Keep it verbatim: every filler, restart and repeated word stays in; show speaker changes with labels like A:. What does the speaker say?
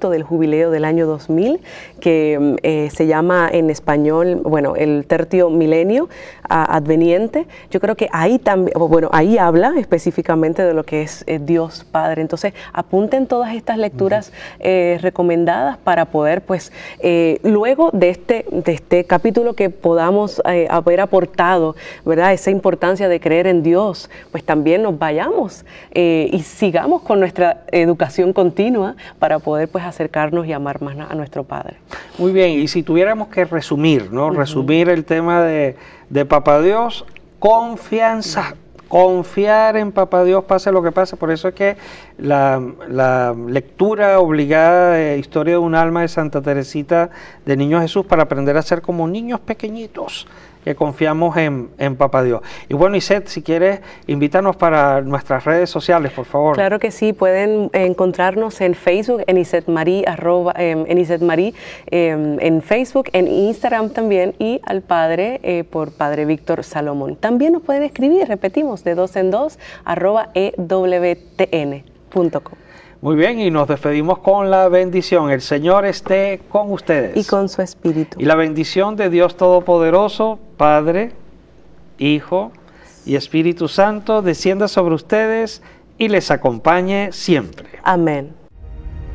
A: proyecto del jubileo del año dos mil, que eh, se llama en español, bueno, el tercio milenio a, adveniente. Yo creo que ahí también, bueno, ahí habla específicamente de lo que es eh, Dios Padre. Entonces, apunten todas estas lecturas eh, recomendadas para poder, pues, eh, luego de este, de este capítulo que podamos eh, haber aportado, ¿verdad?, esa importancia de creer en Dios, pues también nos vayamos eh, y sigamos con nuestra educación continua para poder, pues, acercarnos y amar más a nuestro Padre.
B: Muy bien, y si tuviéramos que resumir, ¿no? Uh-huh. Resumir el tema de, de Papá Dios, confianza. Uh-huh. Confiar en Papá Dios pase lo que pase. Por eso es que la, la lectura obligada de Historia de un alma de Santa Teresita de Niño Jesús, para aprender a ser como niños pequeñitos que confiamos en, en Papá Dios. Y bueno, Iset, si quieres, invítanos para nuestras redes sociales, por favor.
A: Claro que sí, pueden encontrarnos en Facebook, en Iset Marí, arroba, eh, en Iset Marí, eh, en Facebook, en Instagram también, y al Padre eh, por Padre Víctor Salomón. También nos pueden escribir, repetimos, de dos en dos, arroba e w t n punto com.
B: Muy bien, y nos despedimos con la bendición. El Señor esté con ustedes.
A: Y con su espíritu.
B: Y la bendición de Dios Todopoderoso, Padre, Hijo y Espíritu Santo, descienda sobre ustedes y les acompañe siempre.
A: Amén.